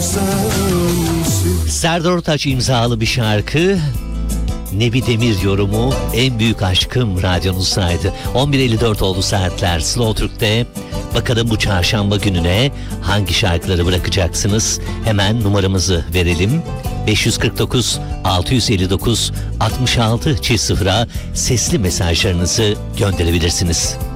sensin. Serdar Ortaç imzalı bir şarkı. Nebi Demir yorumu En Büyük Aşkım radyonuzdaydı. 11.54 oldu saatler Slow Türk'te. Bakalım bu çarşamba gününe hangi şarkıları bırakacaksınız? Hemen numaramızı verelim. 549 659 66 0'a sesli mesajlarınızı gönderebilirsiniz.